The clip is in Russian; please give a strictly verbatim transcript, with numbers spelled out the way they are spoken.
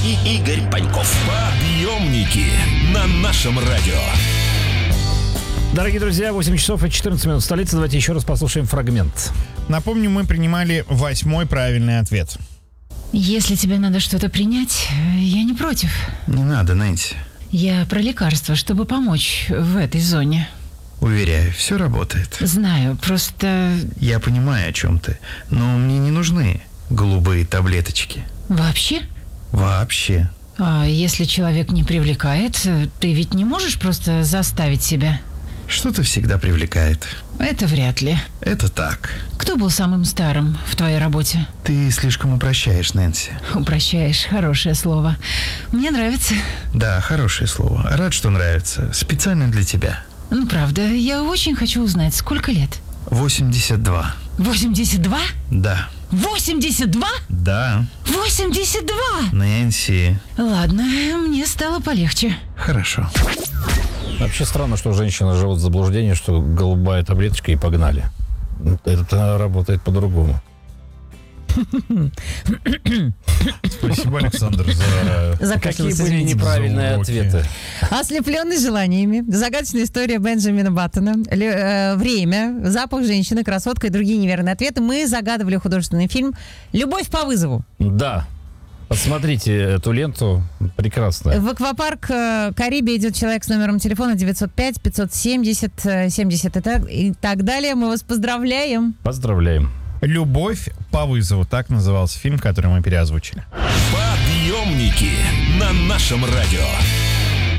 и Игорь Паньков. Подъемники на нашем радио. Дорогие друзья, восемь часов и четырнадцать минут в столице. Давайте еще раз послушаем фрагмент. Напомню, мы принимали восьмой правильный ответ. Если тебе надо что-то принять, я не против. Не надо, Нэнси. Я про лекарства, чтобы помочь в этой зоне. Уверяю, все работает. Знаю, просто... Я понимаю, о чем ты, но мне не нужны голубые таблеточки. Вообще? Вообще. А если человек не привлекает, ты ведь не можешь просто заставить себя? Что-то всегда привлекает. Это вряд ли. Это так. Кто был самым старым в твоей работе? Ты слишком упрощаешь, Нэнси. Упрощаешь, хорошее слово. Мне нравится. Да, хорошее слово. Рад, что нравится. Специально для тебя. Ну, правда, я очень хочу узнать, сколько лет? восемьдесят два. восемьдесят два? Да. восемьдесят два? Да. восемьдесят два? Нэнси. Ладно, мне стало полегче. Хорошо. Вообще странно, что женщины живут в заблуждении, что голубая таблеточка и погнали. Это работает по-другому. Спасибо, Александр, за... Какие были неправильные ответы? Ослепленный желаниями. Загадочная история Бенджамина Баттона. Ле- э, время. Запах женщины, красотка и другие неверные ответы. Мы загадывали художественный фильм «Любовь по вызову». Да. Посмотрите эту ленту. Прекрасная. В аквапарк э, Карибе идет человек с номером телефона девятьсот пять пятьсот семьдесят семьдесят и так, и так далее. Мы вас поздравляем. Поздравляем. «Любовь по вызову». Так назывался фильм, который мы переозвучили. Подъемники на нашем радио.